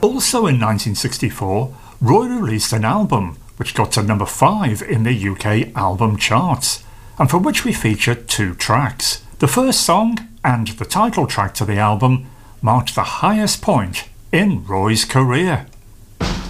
Also in 1964, Roy released an album which got to number 5 in the UK album charts, and for which we feature 2 tracks. The first song, and the title track to the album, marked the highest point in Roy's career.